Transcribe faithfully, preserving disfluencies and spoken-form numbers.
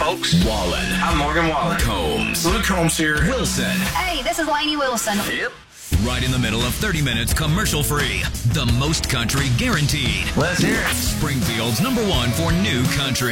folks. Wallen. I'm Morgan Wallen. Combs. Luke Combs here. Wilson. Hey, this is Lainey Wilson. Yep. Right in the middle of thirty minutes commercial free. The most country guaranteed. Let's hear it. Springfield's number one for new country.